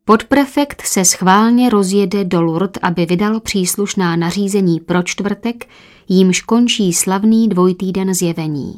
Podprefekt se schválně rozjede do Lourdes, aby vydal příslušná nařízení pro čtvrtek, jímž končí slavný dvojtýden zjevení.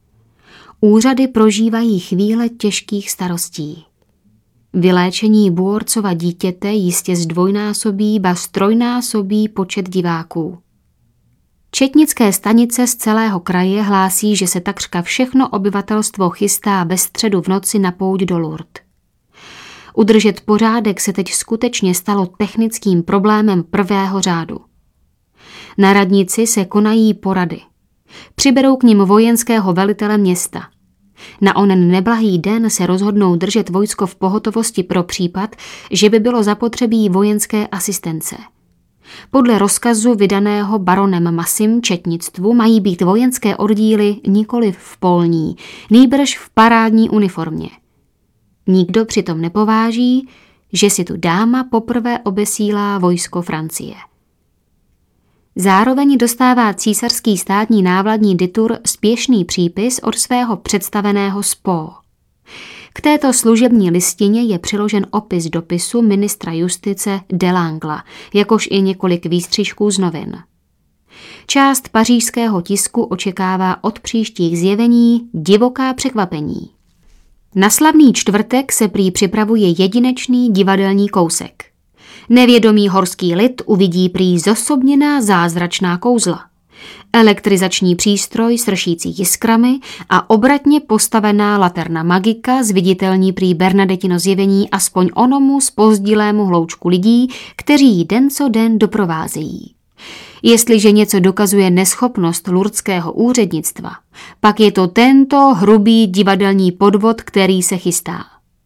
Úřady prožívají chvíle těžkých starostí. Vyléčení Buorcova dítěte jistě zdvojnásobí, ba strojnásobí počet diváků. Četnické stanice z celého kraje hlásí, že se takřka všechno obyvatelstvo chystá ve středu v noci na pouť do Lourdes. Udržet pořádek se teď skutečně stalo technickým problémem prvého řádu. Na radnici se konají porady. Přiberou k nim vojenského velitele města. Na onen neblahý den se rozhodnou držet vojsko v pohotovosti pro případ, že by bylo zapotřebí vojenské asistence. Podle rozkazu vydaného baronem Massim četnictvu mají být vojenské oddíly nikoli v polní, nýbrž v parádní uniformě. Nikdo přitom nepováží, že si tu dáma poprvé obesílá vojsko Francie. Zároveň dostává císařský státní návladní ditur spěšný přípis od svého představeného Spo. K této služební listině je přiložen opis dopisu ministra justice Delangla, jakož i několik výstřižků z novin. Část pařížského tisku očekává od příštích zjevení divoká překvapení. Na slavný čtvrtek se prý připravuje jedinečný divadelní kousek. Nevědomý horský lid uvidí prý zosobněná zázračná kouzla. Elektrizační přístroj sršící jiskrami a obratně postavená laterna magika zviditelní prý Bernadetino zjevení aspoň onomu zpozdílému hloučku lidí, kteří ji den co den doprovázejí. Jestliže něco dokazuje neschopnost lurdského úřednictva, pak je to tento hrubý divadelní podvod, který se chystá.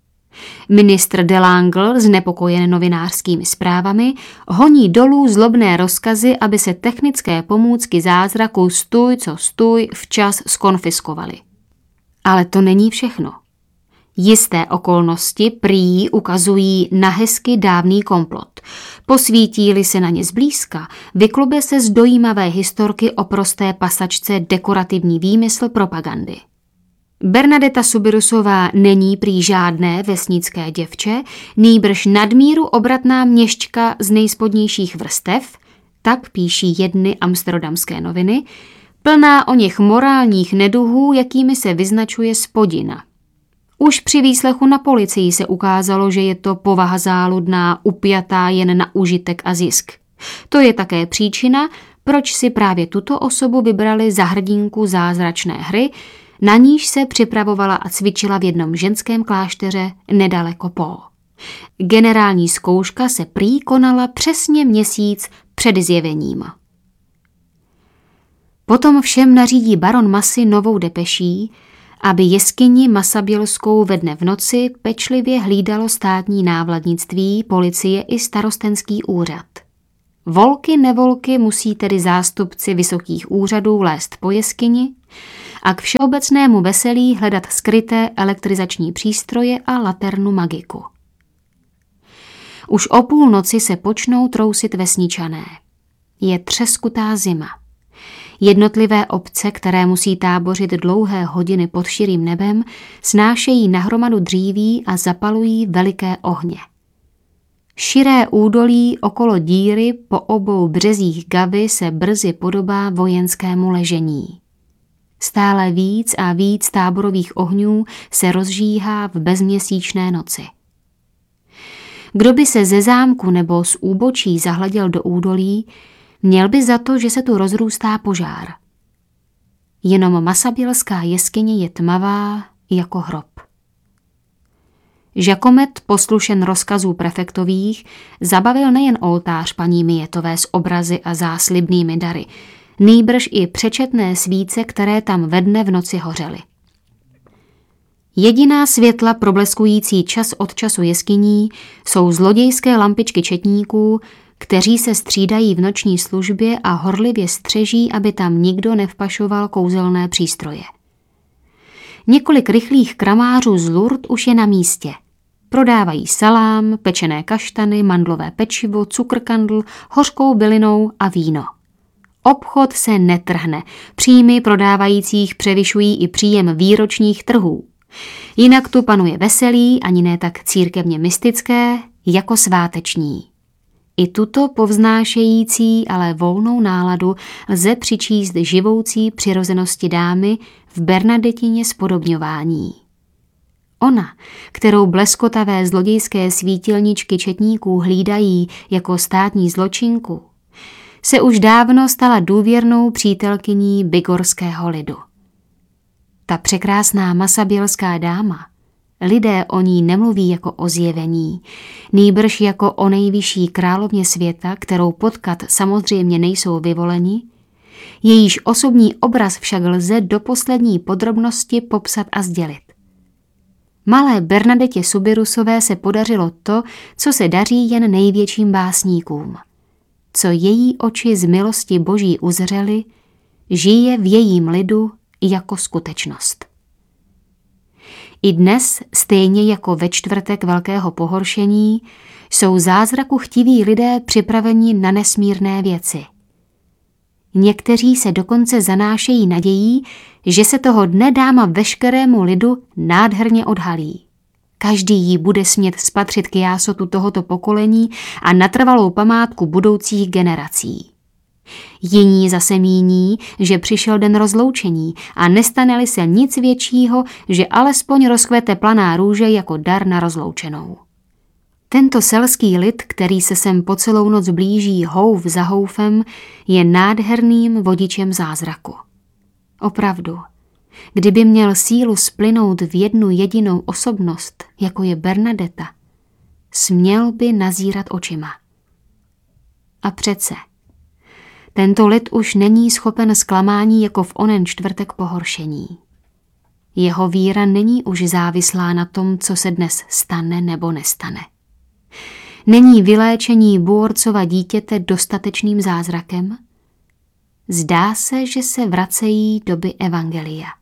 Ministr Delangle, znepokojen novinářskými zprávami, honí dolů zlobné rozkazy, aby se technické pomůcky zázraku stůj co stůj včas skonfiskovaly. Ale to není všechno. Jisté okolnosti prý ukazují na hezky dávný komplot. Posvítí-li se na ně zblízka, vyklube se z dojímavé historky o prosté pasačce dekorativní výmysl propagandy. Bernadeta Subirusová není prý žádné vesnické děvče, nýbrž nadmíru obratná měšťka z nejspodnějších vrstev, tak píší jedny amsterdamské noviny, plná o něch morálních neduhů, jakými se vyznačuje spodina. Už při výslechu na policii se ukázalo, že je to povaha záludná, upjatá jen na užitek a zisk. To je také příčina, proč si právě tuto osobu vybrali za hrdinku zázračné hry, na níž se připravovala a cvičila v jednom ženském klášteře nedaleko Po. Generální zkouška se prý konala přesně měsíc před zjevením. Potom všem nařídí baron Massy novou depeší, aby jeskyni Massabielskou ve dne v noci pečlivě hlídalo státní návladnictví, policie i starostenský úřad. Volky nevolky musí tedy zástupci vysokých úřadů lézt po jeskyni a k všeobecnému veselí hledat skryté elektrizační přístroje a laternu magiku. Už o půlnoci se počnou trousit vesničané. Je třeskutá zima. Jednotlivé obce, které musí tábořit dlouhé hodiny pod širým nebem, snášejí nahromadu dříví a zapalují veliké ohně. Širé údolí okolo díry po obou březích Gavy se brzy podobá vojenskému ležení. Stále víc a víc táborových ohňů se rozžíhá v bezměsíčné noci. Kdo by se ze zámku nebo z úbočí zahleděl do údolí, měl by za to, že se tu rozrůstá požár. Jenom Massabielská jeskyně je tmavá jako hrob. Žakomet, poslušen rozkazů prefektových, zabavil nejen oltář paní Mijetové s obrazy a záslibnými dary, nýbrž i přečetné svíce, které tam ve dne v noci hořely. Jediná světla probleskující čas od času jeskyní jsou zlodějské lampičky četníků, kteří se střídají v noční službě a horlivě střeží, aby tam nikdo nevpašoval kouzelné přístroje. Několik rychlých kramářů z Lourdes už je na místě. Prodávají salám, pečené kaštany, mandlové pečivo, cukrkandl, hořkou bylinou a víno. Obchod se netrhne, příjmy prodávajících převyšují i příjem výročních trhů. Jinak tu panuje veselí, ani ne tak církevně mystické, jako sváteční. I tuto povznášející, ale volnou náladu lze přičíst živoucí přirozenosti dámy v Bernadetině spodobňování. Ona, kterou bleskotavé zlodějské svítilničky četníků hlídají jako státní zločinku, se už dávno stala důvěrnou přítelkyní bigorského lidu. Ta překrásná masabělská dáma, lidé o ní nemluví jako o zjevení, nýbrž jako o nejvyšší královně světa, kterou potkat samozřejmě nejsou vyvoleni, jejíž osobní obraz však lze do poslední podrobnosti popsat a sdělit. Malé Bernadetě Subirusové se podařilo to, co se daří jen největším básníkům. Co její oči z milosti Boží uzřely, žije v jejím lidu jako skutečnost. I dnes, stejně jako ve čtvrtek velkého pohoršení, jsou zázraku chtiví lidé připraveni na nesmírné věci. Někteří se dokonce zanášejí nadějí, že se toho dne dáma veškerému lidu nádherně odhalí. Každý jí bude smět spatřit k jásotu tohoto pokolení a natrvalou památku budoucích generací. Jiní zase míní, že přišel den rozloučení a nestane-li se nic většího, že alespoň rozkvete planá růže jako dar na rozloučenou. Tento selský lid, který se sem po celou noc blíží houf za houfem, je nádherným vodičem zázraku. Opravdu, kdyby měl sílu splynout v jednu jedinou osobnost, jako je Bernadeta, směl by nazírat očima. A přece, tento lid už není schopen zklamání jako v onen čtvrtek pohoršení. Jeho víra není už závislá na tom, co se dnes stane nebo nestane. Není vyléčení Buorcova dítěte dostatečným zázrakem? Zdá se, že se vracejí doby evangelia.